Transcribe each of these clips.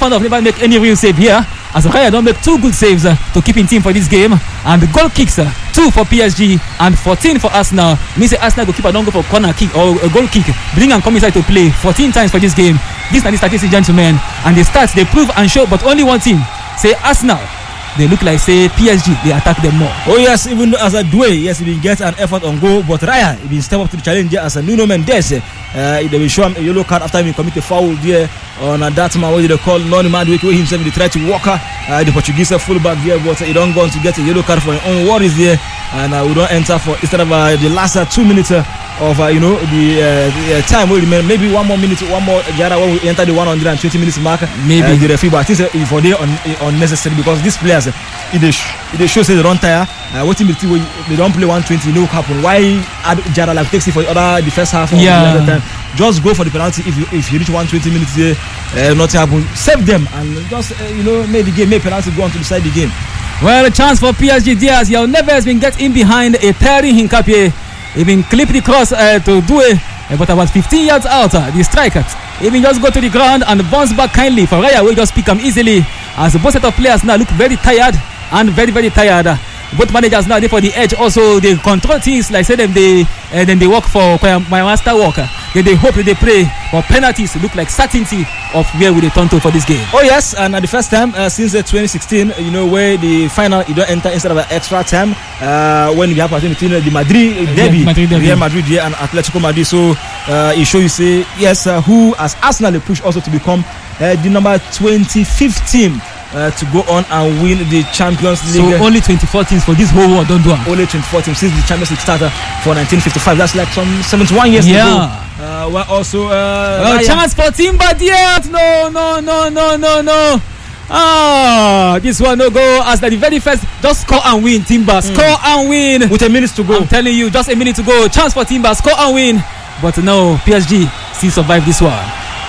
Safanov never make any real save here, as Raya don't make 2 good saves to keep in team for this game. And the goal kicks 2 for PSG and 14 for Arsenal. Means Arsenal goalkeeper don't go for corner kick or a goal kick. Bring and come inside to play 14 times for this game. These are the statistics, gentlemen. And the stats, they prove and show, but only one team. Say Arsenal. They look like, say, PSG, they attack them more. Oh, yes, even though as a Doué, yes, he didn't get an effort on goal, but Raya, he didn't step up to the challenge as a Nuno Mendes. They will show him a yellow card after he committed a foul there on that man, what they call Noni Madueke, where himself, they tried to walk the Portuguese fullback there, but he don't go on to get a yellow card for his own worries there, and we don't enter for, instead of the last 2 minutes of the time will remain, maybe 1 more minute, one more Jara will enter the 120 minutes mark. Maybe the referee, but I think for they unnecessary because these players, it shows they don't tire. What team they don't play 120, you know what happen. Why Jara like takes it for the other the first half or the other time? Just go for the penalty if you reach 120 minutes there, nothing happen. Save them and just make the game, make penalty go on to decide the game. Well, a chance for PSG. Diaz, Yao Neves been get in behind a Terry Hincapié. Even clip the cross to do it, but about 15 yards out, the striker even just go to the ground and bounce back kindly for Raya. We just pick him easily as both set of players now look very tired and very, very tired. Both managers now, they for the edge also, they control things like say them then they work for my master work. Then they hope that they pray for penalties. Look like certainty of where will they turn to for this game. Oh yes, and the first time since 2016, where the final you don't enter instead of an extra time when you have between the Madrid derby, Real Madrid and Atletico Madrid. So it shows you say yes, who as Arsenal they push also to become the number 25th team to go on and win the Champions League. So only 24 teams for this whole world, don't do it. Only 24 teams since the Champions League started for 1955. That's like some 71 years ago. We're also chance for Timber Diaz. No. This one no go as the very first. Just score and win, Timber. Score and win. With a minute to go. I'm telling you, just a minute to go. Chance for Timber. Score and win. But no, PSG still survive this one.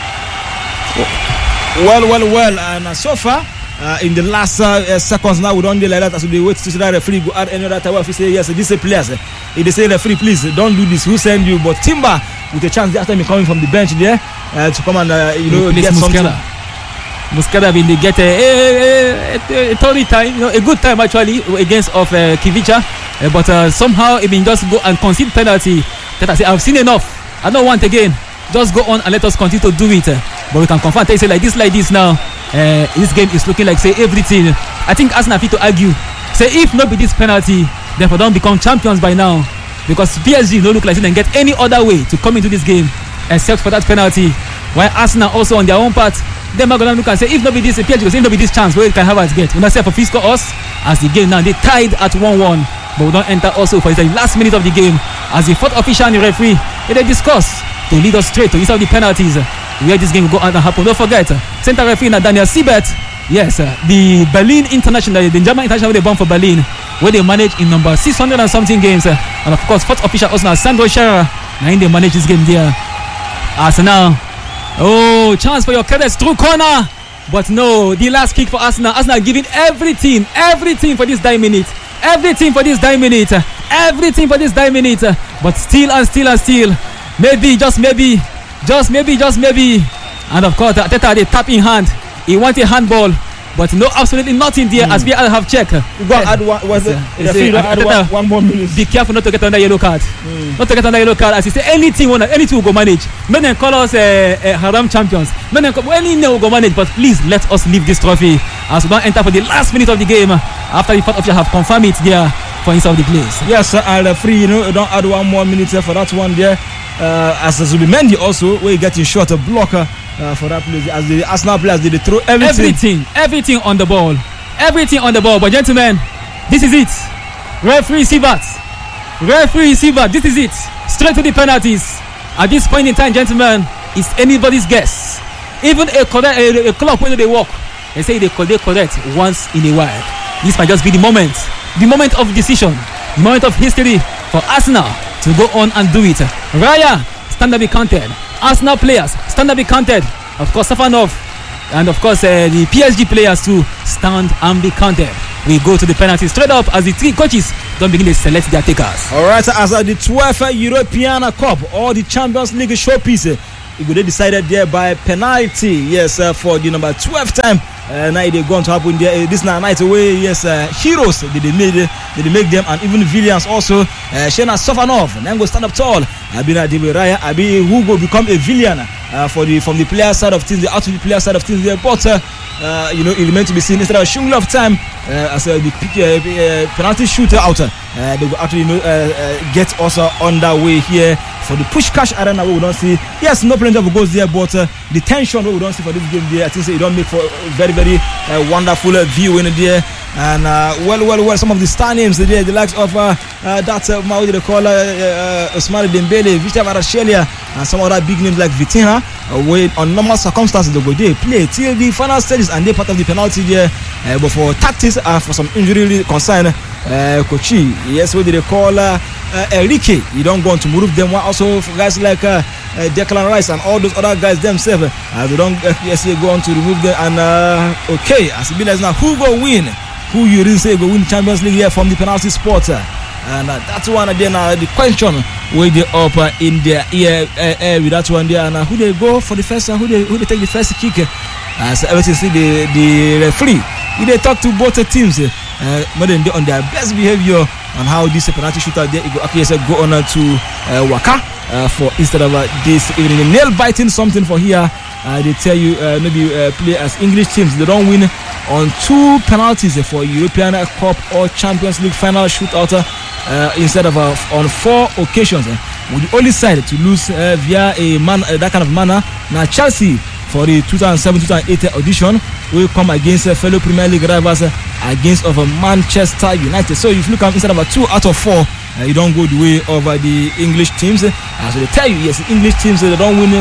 Well, and so far. In the last seconds now, we don't do like that as we wait to see that referee go add any other time. If we say yes, this is players. If they say referee, please don't do this. Who send you? But Timber with a chance after me coming from the bench there to come and get something. Muscala been they get a totally time, a good time actually against of Kivicha, but somehow it been just go and concede penalty. That I say I've seen enough. I don't want again. Just go on and let us continue to do it. But we can confirm, say like this now. This game is looking like say everything. I think Arsenal fit to argue. Say if not be this penalty, therefore don't become champions by now. Because PSG don't look like they can get any other way to come into this game except for that penalty. While Arsenal also on their own part, them are gonna look and say if not be this PSG, if not be this chance, where can have us get. When I say for fiscal us as the game now they tied at 1-1. But we don't enter also for the last minute of the game as the fourth official and the referee they discuss to lead us straight to inside the penalties where this game will go on and happen. Don't forget, center referee Daniel Siebert. Yes, the Berlin International, the German International they born for Berlin, where they manage in number 600 and something games. And of course, fourth official also Sandro Scherer. Now they manage this game there. Arsenal. Oh, chance for your cadets through corner. But no, the last kick for Arsenal. Arsenal giving everything for this 9 minutes. Everything for this 9 minutes. But still. Maybe, just maybe. And of course, Arteta the tap in hand. He wants a handball, but no, absolutely nothing there. As we have checked. Go add one more minute. Be careful not to get under yellow card. Not to get under yellow card. As you say, anything will go manage. Men and call us haram champions. Any will go manage. But please let us leave this trophy as we don't enter for the last minute of the game after the fourth official have confirmed it there for inside the place. Yes, sir, and free. Don't add 1 more minute for that one there. As Zubimendi also, we're getting short a blocker for that place. As the Arsenal players, they throw everything on the ball. But gentlemen, this is it. Referee Siebert, this is it. Straight to the penalties. At this point in time, gentlemen, it's anybody's guess. Even a clock when they walk, they say they correct once in a while. This might just be the moment of decision, the moment of history for Arsenal to go on and do it. Raya, stand and be counted. Arsenal players, stand and be counted. Of course, Safanov, and of course the PSG players too, stand and be counted. We go to the penalty straight up as the three coaches don't begin to select their takers. Alright, as the 12th European Cup or the Champions League showpiece it would be decided there by penalty. Yes, for the number 12 time. Now they going to happen there. This night away. Yes, heroes did they make them, and even villains also. Shena Sofanov then go stand up tall. Abina Diberaya Abi who go become a villain from the player side of things, the out of the player side of things there. But it remains to be seen. Instead of showing of time as the penalty shooter out, they will actually get also underway here for the Pushkash Arena. We don't see, yes, no plenty of goals there, but the tension we don't see for this game there, I think it don't make for a very, very wonderful view in there. And well, some of the star names there, the likes of what they call Ousmane Dembele, Victor Varashelia, and some other big names like Vitinha. On normal circumstances, they go there play till the final stages, and they're part of the penalty there. But for tactics and for some injury concern, Kochi, yes, what they call Enrique, you don't go on to move them. Also for guys like Declan Rice and all those other guys themselves, they don't go on to remove them. And okay, as it is now, who go win? Who you really say go win Champions League here from the penalty spot? And that's one again. The question where they up in their ear with that one there, and who they go for the first, who they take the first kick. As everything see the referee, they talk to both teams, but then they on their best behavior on how this penalty shooter there go on to Waka for instead of this evening nail biting something for here. They tell you maybe play as English teams, they don't win on 2 penalties for European Cup or Champions League final shootout instead of on 4 occasions. With the only side to lose via that kind of manner. Now Chelsea for the 2007-2008 audition will come against fellow Premier League rivals against of Manchester United. So if you look at instead of 2 out of 4, you don't go the way of the English teams. So they tell you, yes, the English teams they don't win 2.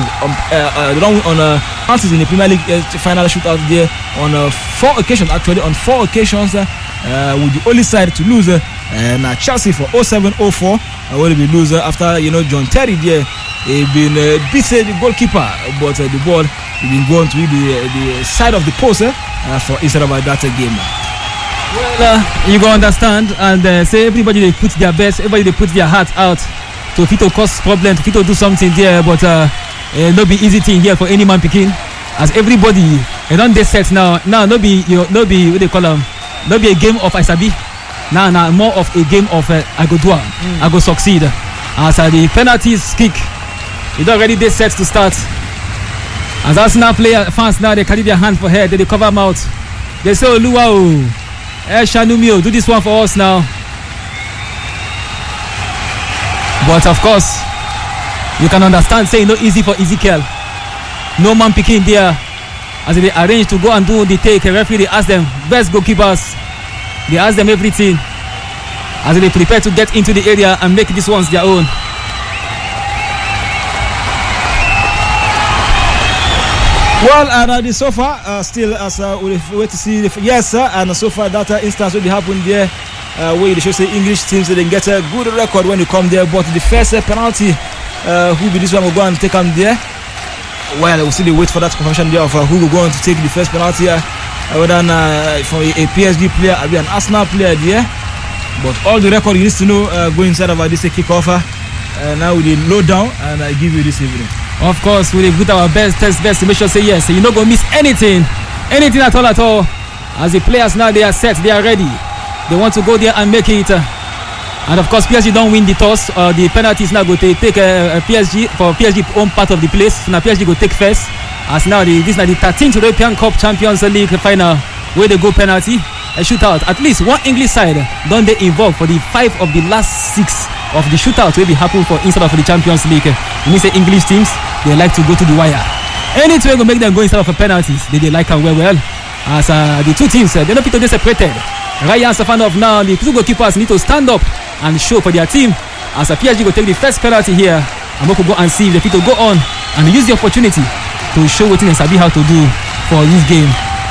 They don't win on chances in the Premier League final shootout there on 4 occasions. Actually, on 4 occasions, with the only side to lose. Now Chelsea for 07-04 will be loser after John Terry there. He been beat the goalkeeper, but the ball been going to the side of the post for instead of that game. Well, you go understand and say everybody they put their best, everybody they put their heart out to fit to cause problem, to fit to do something there, but no be easy thing here for any man picking. As everybody they don't they set now no be what they call them, no be a game of Isabi. Now more of a game of I go do I go succeed. As the penalties kick, you don't already they set to start. As Arsenal player fans now they carry their hand for head, they cover mouth. They say Oluwa Shanumio, do this one for us now. But of course, you can understand saying no easy for Ezekiel. No man picking there. As they arrange to go and do the take, a referee they ask them best goalkeepers. They ask them everything as they prepare to get into the area and make these ones their own. Well, and the so far still as we wait to see and so far that instance will happen there where they should say English teams they get a good record when you come there, but the first penalty who be this one will go and take them there. Well, we'll still wait for that confirmation there of who will go on to take the first penalty whether for a PSG player or an Arsenal player there. But all the record you need to know go inside of this kickoff. Now we low down and I give you this evening. Of course, we put our best to make sure say yes. You're not gonna miss anything at all. As the players now they are set, they are ready. They want to go there and make it. And of course, PSG don't win the toss. The penalties now go to take PSG for PSG own part of the place. So now PSG go take first. As now this is now the 13th European Cup Champions League final where they go penalty. A shootout. At least one English side don't they involve for the 5 of the last 6 of the shootout will be happen for instead of the Champions League. You mean say English teams they like to go to the wire. Anything will make them go instead of penalties. They like and well. As the two teams they're not people separated. Ryan Safanov now the two goalkeepers need to stand up and show for their team. As a PSG will take the first penalty here. And we could go and see if the people go on and use the opportunity to show what they sabi how to do for this game.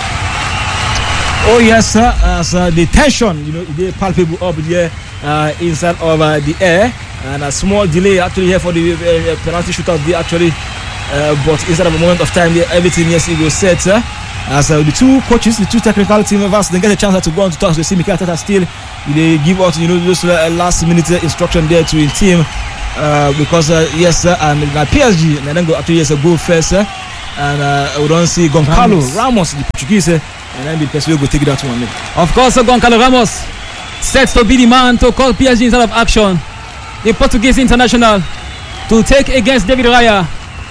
Oh yes, sir. As the tension, they palpable up there inside of the air, and a small delay actually here for the penalty shootout there actually, but instead of a moment of time, everything yes it was set. As the two coaches, the two technical team members, they get a chance to go on to talk to see Mikel Arteta still. They give out those last minute instruction there to his team because yes, and PSG, and then go actually go first, and we don't see Goncalo Ramos, the Portuguese, and then the person will go take that one. Of course, Goncalo Ramos set to be the man to call PSG inside of action. The Portuguese international to take against David Raya.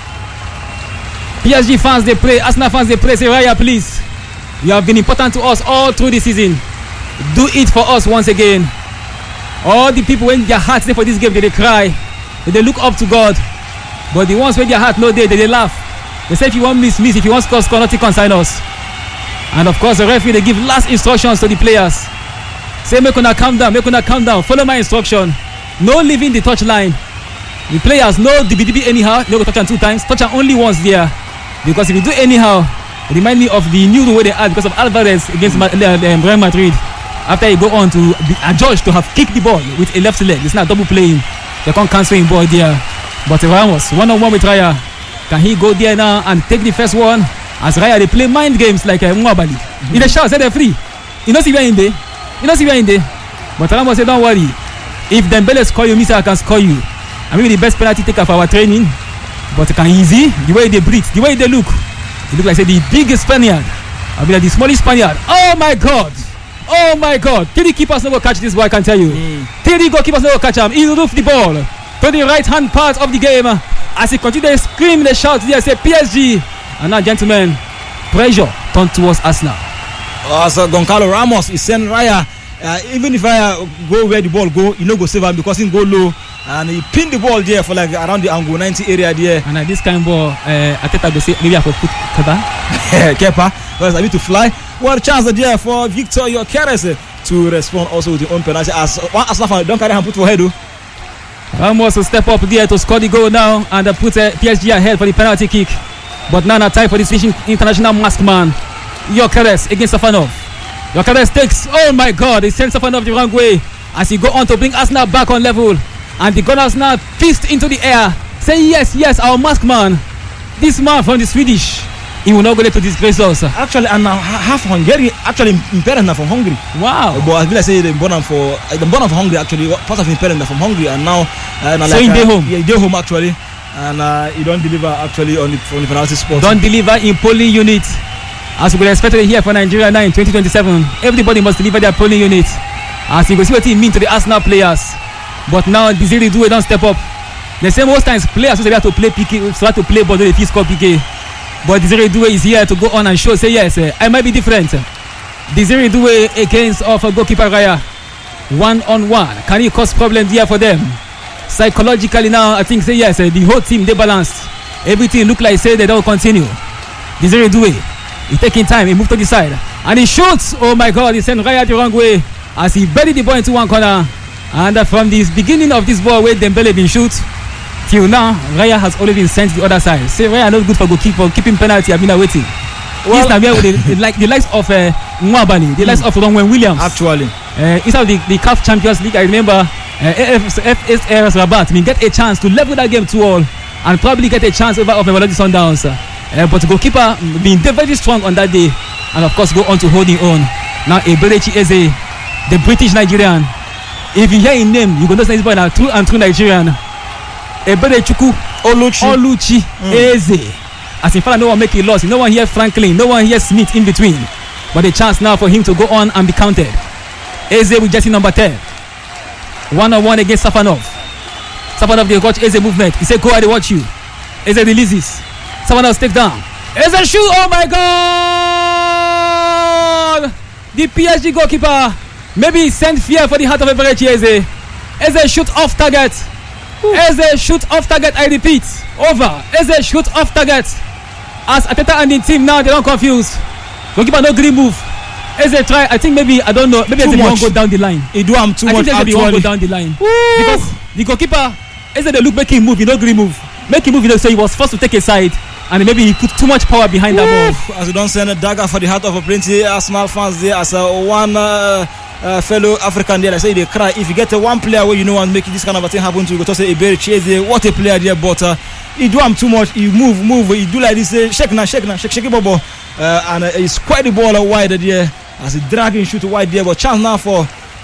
PSG fans they play, Arsenal fans they play. Say Raya, please, you have been important to us all through the season. Do it for us once again. All the people when their hearts there for this game, they cry, they look up to God. But the ones when their heart no day, they laugh. They say if you want miss, if you want score, nothing concern us. And of course the referee they give last instructions to the players. Say make una calm down, follow my instruction. No leaving the touch line. The players no DB anyhow, no go touch them 2 times, touch them only once there. Because if you do anyhow, it remind me of the new way they had because of Alvarez against Real Madrid. After he go on to be adjudged to have kicked the ball with a left leg. It's not double playing. They can't cancel him ball there. But Ramos, one-on-one with Raya. Can he go there now and take the first one? As Raya, they play mind games like Mwabali. In the shot, say they're free. You know see where in there. But Ramos said, don't worry. If Dembele score you, Misa can score you. I mean the best penalty taker for our training. But can easy, the way they breathe, the way they look. They look like say the biggest Spaniard. I mean like the smallest Spaniard. Oh my God. 3 keepers never catch this boy, I can tell you. 3 goalkeepers never catch him. He roofed the ball to the right hand part of the game. As he continues to scream the shout there, say PSG. And now gentlemen, pressure turned towards Arsenal. So Goncalo Ramos is sending Raya. Even if Raya go where the ball go, he no go save him because he go low. And he pinned the ball there for like around the angle 90 area there. And at this kind of ball, Ateta go say maybe I could put Kepa because I need to fly. What a chance there for Victor Gyökeres to respond also with the own penalty. As one Arsenal fan don't carry him put for head. Ramos will step up there to score the goal now and put PSG ahead for the penalty kick. But now time for the Swedish international masked man Gyökeres against Stefanov. Gyökeres takes, oh my God, he sends Stefanov the wrong way as he go on to bring Arsenal back on level. And the Gunners now fist into the air. Say yes, our masked man. This man from the Swedish, he will not go there to disgrace us. Actually, and now half Hungary. Actually, in parents are from Hungary. Wow. But as I say, the born for Hungary. Actually, part of his parents are from Hungary, and now so in their home. Yeah, in their home actually, and he don't deliver actually on the penalty spot. Don't deliver in polling unit. As we expect here for Nigeria now in 2027, everybody must deliver their polling unit. As you can see what it means to the Arsenal players. But now Desiree Doué don't step up. The same most times players who have to play PK, start to play, but they refuse score PK. But Desiree Doué is here to go on and show, say yes, I might be different. Desiree Doué against goalkeeper Raya. 1-on-1. Can he cause problem here for them? Psychologically now, I think say yes, the whole team they balanced. Everything look like say they don't continue. Desiree Doué, he's taking time, he moved to the side. And he shoots. Oh my God, he sent Raya the wrong way. As he buried the ball into one corner. And from the beginning of this ball where Dembele been shoot till now, Raya has already been sent to the other side. Say Raya not good for goalkeeper, keeping penalty. I've been waiting. Well, this now with like the likes of Mwabali, the likes of Ronwen Williams. Actually, inside the CAF Champions League, I remember FSR Rabat. I mean, get a chance to level that game 2-2 and probably get a chance over of Mamelodi Sundowns. But the goalkeeper being very strong on that day, and of course go on to holding on. Now Ebelechi Eze, the British Nigerian. If you hear his name, you go know this boy now true Nigerian. Ebelechukwu Oluchi Eze. As in fact, no one make a loss. No one here Franklin. No one here Smith in between. But a chance now for him to go on and be counted. Eze with jersey number 10. 1-on-1 against Stefanov. Stefanov they watch Eze movement. He said, "Go ahead, watch you." Eze releases. Stefanov takes down. Eze shoot. Oh my God! The PSG goalkeeper. Maybe he sent fear for the heart of Ebelechi Eze. Eze shoot off target. Eze shoot off target. I repeat. Over. Eze shoot off target. As Ateta and the team now they don't confuse. Goalkeeper no green move. Eze try. I think maybe I don't know. Maybe Eze won't go down the line. He do him too much. I think Eze won't go down the line. Because the goalkeeper Eze they look make him move. He no green move. Make him move. So he was forced to take a side. And maybe he put too much power behind that ball. As we don't send a dagger for the heart of a plenty Arsenal fans there. As one fellow African there, I say they cry. If you get one player where you know and make this kind of a thing happen to you, go to say Ebelechi Eze, what a player there, but he do him too much. He move, he do like this, shake ball, and he's quite the ball wide there as he drag and shoot wide there. But chance now for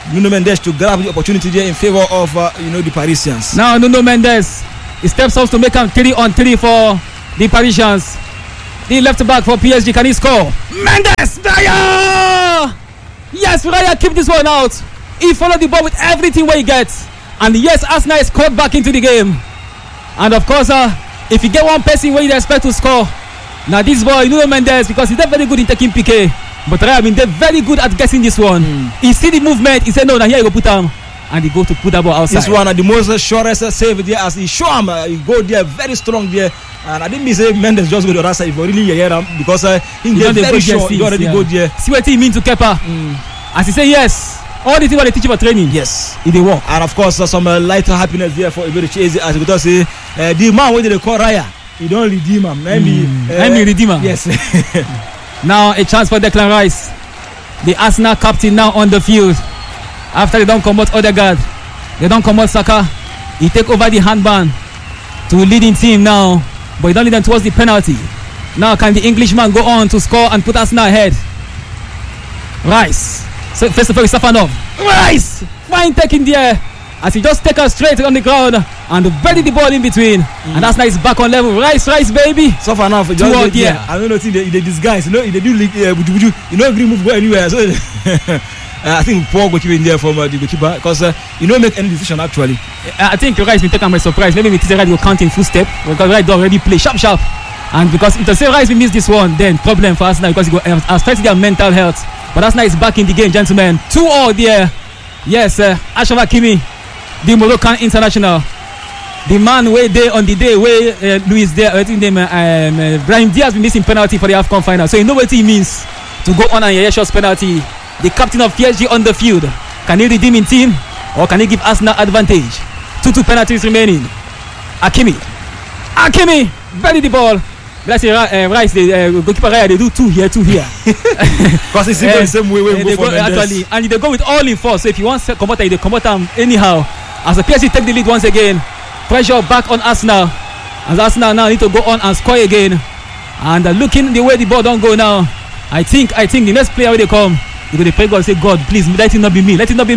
Nuno Mendes to grab the opportunity there in favor of the Parisians. Now Nuno Mendes, he steps up to make him 3-on-3 for the Parisians. The left back for PSG, can he score? Mendes! Raya! Yes, Raya keep this one out. He followed the ball with everything where he gets. And yes, Arsenal is caught back into the game. And of course, if you get one person where you expect to score, now this boy, Nuno Mendes, because he's not very good in taking PK. But Raya, they're very good at guessing this one. He see the movement, he said, no, now here you go put him. And he go to put that ball outside. This one, the most surest save there as he show him. He go there very strong there. And I didn't say Mendes just go to the right side if you really hear him because he get very sure he already go there. See what he mean to Kepa. As he say yes, all the things what they teach about training. Yes, it they work. And of course some lighter happiness there for Iberi Chase as we don't say the man where they call Raya, he don't redeem him. Maybe redeemer. Yes. Now a chance for Declan Rice, the Arsenal captain, now on the field. After they don't come out Odegaard, they don't come out Saka. He take over the handband to leading team now, but he don't lead them towards the penalty. Now can the Englishman go on to score and put Arsenal ahead? Rice. So first of all, Stefanov. Rice! Fine taking there as he just take us straight on the ground and bury the ball in between. And Arsenal is back on level. Rice, baby. Stefanov just there. I don't know they disguise. They do buju. Green move go anywhere. So I think poor goalkeeper in there from the goalkeeper because make any decision actually. I think Rice will take him by surprise. Maybe we right will count in full step because Rice already play sharp. And because if say Rice will miss this one, then problem for Arsenal because he go affect their mental health. But Arsenal is back in the game, gentlemen. 2-2 there. Yes, Achraf Hakimi, the Moroccan international, the man way there on the day where Luis there, Brahim Diaz been missing penalty for the AFCON final. So you know what he means to go on and shots penalty. The captain of PSG on the field. Can he redeem in team or can he give Arsenal advantage? 2 penalties remaining. Hakimi, bury the ball. Let's say Rice, the goalkeeper Raya, they do 2 here. Because it's the same way we go actually, and they go with all in force. So if you want to come out, they come out anyhow. As the PSG take the lead once again, pressure back on Arsenal. As Arsenal now need to go on and score again. And looking the way the ball don't go now, I think the next player when they come, they're going to pray God, say God, please let it not be me.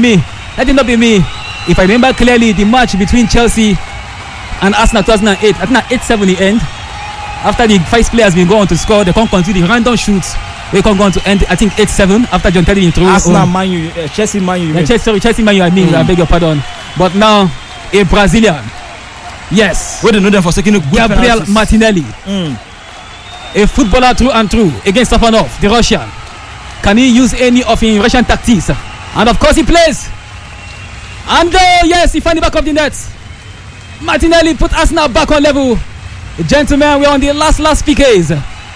If I remember clearly, the match between Chelsea and Arsenal 2008, I think 8-7 the end. After the 5 players been going to score, they can't continue the random shoots. They can't go on to end, I think 8-7 after John Terry threw. Arsenal, Man U, Chelsea, Man U. Chelsea, Man U. I mean, I beg your pardon. But now a Brazilian, yes, we don't know them for second. Gabriel Martinelli, a footballer through and through against Stefanov, the Russian. Can he use any of his Russian tactics? And of course he plays. And yes, he finds the back of the net. Martinelli put Arsenal back on level. Gentlemen, we're on the last PKs.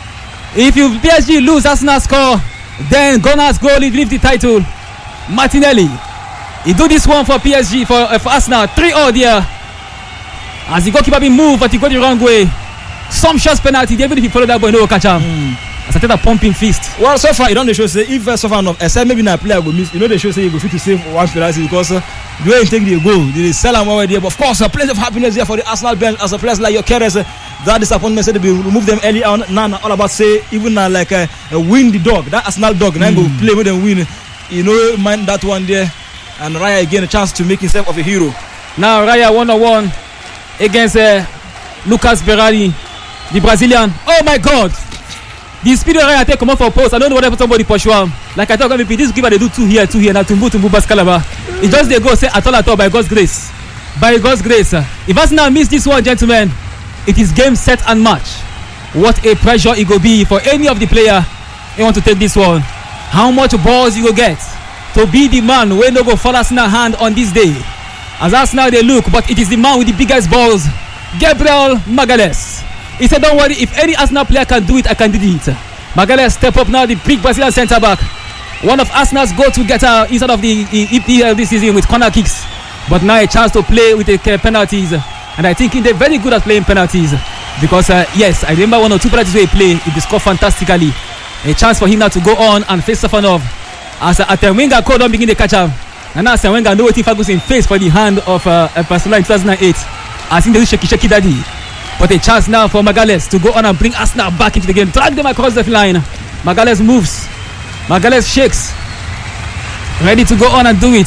If you PSG lose, Arsenal score, then Gunners go leave the title. Martinelli, he do this one for PSG, for Arsenal. 3-0 there. As the goalkeeper been moved, but he got the wrong way. Some shots penalty. Even if he follow that boy, no will catch him. As I take a pumping fist. Well, so far, you don't show say if so far enough, except maybe na player go miss. They show say you go fit to save one penalty because the way you take the goal, they sell them over there. But of course, a place of happiness here for the Arsenal bench as a players like your Keres. That disappointment said they remove them early on. Now all about say even like a win the dog, that Arsenal dog. Now go play with them win. Mind that one there. And Raya again a chance to make himself of a hero. Now Raya 1-1 against Lucas Berardi, the Brazilian. Oh my God! The speed of Raya take come up for post. I don't know whether somebody push him. Like I thought, maybe this giver they do 2 here. Now Tumbu Baskalaba. It just they go say at all by God's grace. By God's grace. If Arsenal miss this one, gentlemen, it is game set and match. What a pressure it will be for any of the player who want to take this one. How much balls you will get to be the man when no go fall Arsenal hand on this day. As Arsenal they look, but it is the man with the biggest balls, Gabriel Magalhaes. He said, don't worry, if any Arsenal player can do it, I can do it. Magalhaes step up now, the big Brazilian centre back. One of Arsenal's go-to getter inside of the EPL this season with corner kicks. But now a chance to play with the penalties. And I think they're very good at playing penalties. Because, yes, I remember 1 or 2 penalties where he played, he scored fantastically. A chance for him now to go on and face Stefanov. As Arsene Wenger called on begin to catch him. And now Arsene Wenger know what Ferguson face for the hand of Barcelona in 2008. I think they do shaky daddy. But a chance now for Magalhaes to go on and bring Arsenal back into the game. Drag them across the line. Magalhaes moves. Magalhaes shakes. ready to go on and do it.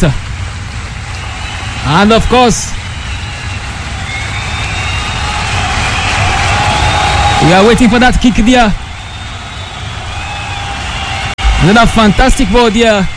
And of course, we are waiting for that kick there. Another fantastic ball there.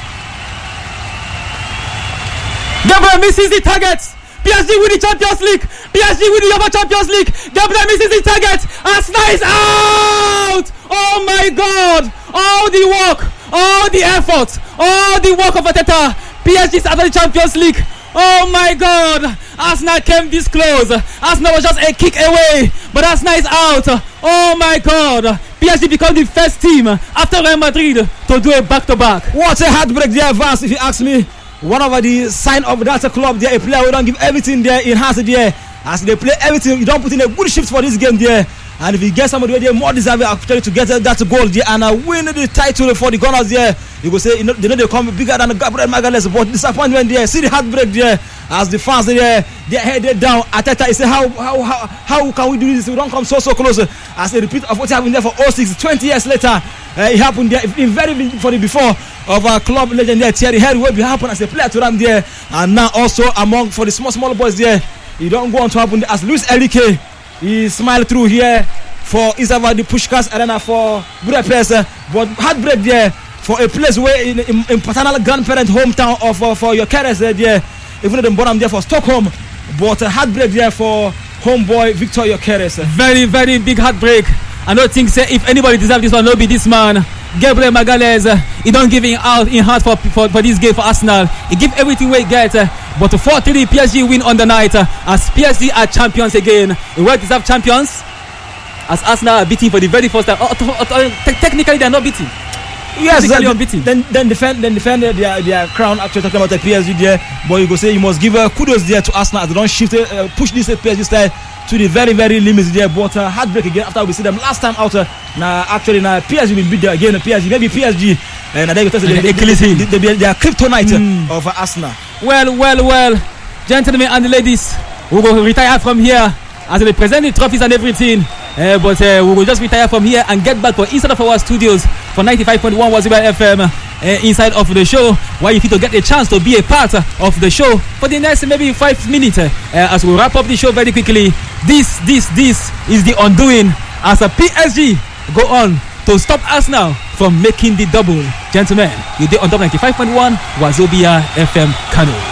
Gabriel misses the target. PSG with the Champions League. PSG with the UEFA Champions League. Gabriel misses the target. Arsenal is out. Oh my God. All the work, all the effort, all the work of Arteta. PSG is out of the Champions League. Oh my God. Arsenal came this close. Arsenal was just a kick away, but Arsenal is out. Oh my God. PSG become the first team after Real Madrid to do a back-to-back. What a heartbreak there, Vance, if you ask me. One of the sign of that club there, a player who don't give everything there in hands there. As they play everything, you don't put in a good shift for this game there. And if you get somebody where they're more deserving actually to get that goal there and win the title for the Gunners there, you go say, you know, they come bigger than Gabriel Magalhaes, but disappointment there. See the heartbreak there as the fans there, they're headed down. Arteta is saying, how can we do this? We don't come so close. As a repeat of what happened there for 06, 20 years later, it happened there in very before of our club legend there, Thierry Henry, will be happen as a player to them there, and now also among for the small boys there, you don't go on to happen there, as Luis Enrique, he smiled through here for Izava the Pushkas Arena for Budapest, but heartbreak there for a place where in paternal grandparent hometown of for your carriers there, even though the bottom there for Stockholm, but heartbreak there for homeboy Victor Gyökeres. Very big heartbreak. I don't think say if anybody deserves this one, no be this man. Gabriel Magalhaes, he don't give it out in heart for this game for Arsenal. He give everything we get, but 4-3 PSG win on the night as PSG are champions again. Well-deserved champions as Arsenal are beating for the very first time. Technically they are not beating. Yes, then defend their crown. Actually talking about the PSG there, but you go say you must give kudos there to Arsenal as they don't shift push this PSG style to the very limits there, but heartbreak again after we see them last time out. Now PSG will beat them again. Maybe PSG and they are kryptonite of Arsenal. Well, gentlemen and ladies, we will retire from here as they present the trophies and everything. But we will just retire from here and get back for inside of our studios for 95.1 Wazobia FM inside of the show, where you feel to get a chance to be a part of the show for the next maybe 5 minutes as we wrap up the show very quickly. This is the undoing as a PSG go on to stop Arsenal from making the double. Gentlemen, you did on top 95.1 Wazobia FM Kano.